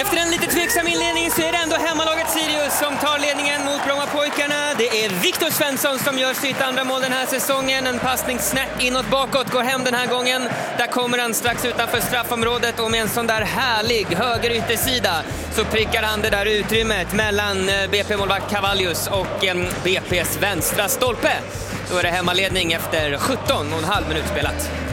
Efter en lite tveksam inledning så är det ändå hemmalaget Sirius som tar ledningen mot Brommapojkarna. Det är Viktor Svensson som gör sitt andra mål den här säsongen. En passning snett inåt bakåt, går hem den här gången. Där kommer han strax utanför straffområdet och med en sån där härlig höger yttersida så prickar han det där utrymmet mellan BP-målvakt Cavallius och BP's vänstra stolpe. Då är det hemmaledning efter 17,5 minut spelat.